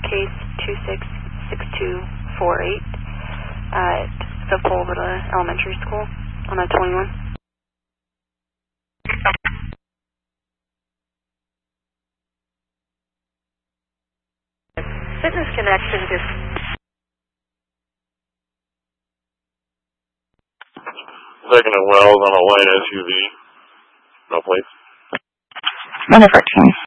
case 266248 at the Sepulveda Elementary School on a 21. Fitness Connection just... Second and Wells on a light SUV. No place. Number 14.